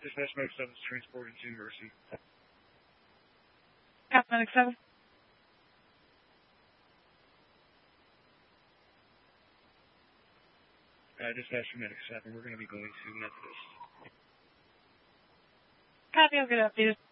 Dispatch Medic 7 is transported to Mercy. Medic 7. Dispatch Medic 7, we're going to be going to Methodist. Copy, I'll get updated.